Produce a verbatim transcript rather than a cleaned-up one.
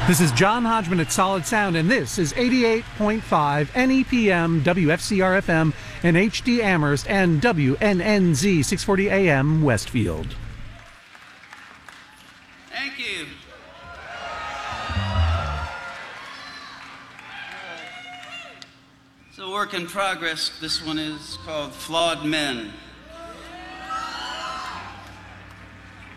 This is John Hodgman at Solid Sound, and this is eighty-eight point five N E P M, W F C R F M, and H D Amherst, and W N N Z six forty A M Westfield. Thank you. It's a work in progress. This one is called Flawed Men.